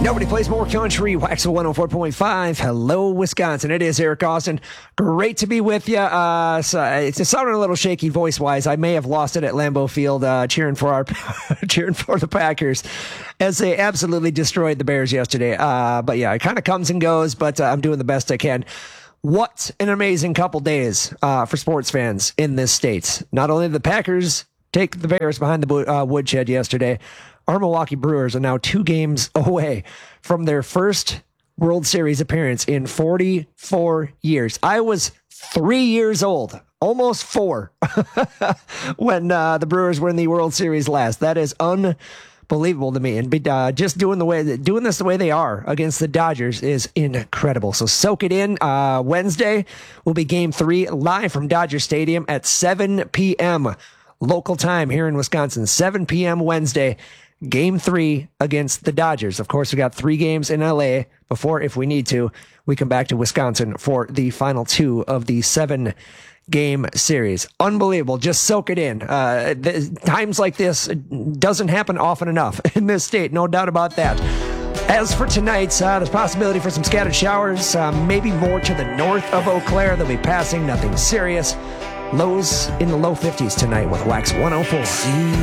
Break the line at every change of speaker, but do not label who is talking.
Nobody plays more country. Waxel 104.5. Hello, Wisconsin. It is Eric Austin. Great to be with you. It's sounding a little shaky voice-wise. I may have lost it at Lambeau Field cheering for the Packers as they absolutely destroyed the Bears yesterday. But yeah, it kind of comes and goes, but I'm doing the best I can. What an amazing couple days for sports fans in this state. Not only did the Packers take the Bears behind the woodshed yesterday, our Milwaukee Brewers are now 2 games away from their first World Series appearance in 44 years. I was 3 years old, almost 4, when the Brewers were in the World Series last. That is unbelievable to me. And just doing this the way they are against the Dodgers is incredible. So soak it in. Wednesday will be Game 3 live from Dodger Stadium at 7 p.m. local time here in Wisconsin. 7 p.m. Wednesday. Game 3 against the Dodgers. Of course, we got 3 games in LA before, if we need to, we come back to Wisconsin for the final 2 of the 7-game series. Unbelievable. Just soak it in. Times like this doesn't happen often enough in this state. No doubt about that. As for tonight, there's possibility for some scattered showers, maybe more to the north of Eau Claire. They'll be passing, nothing serious. Lows in the low 50s tonight with Wax 104.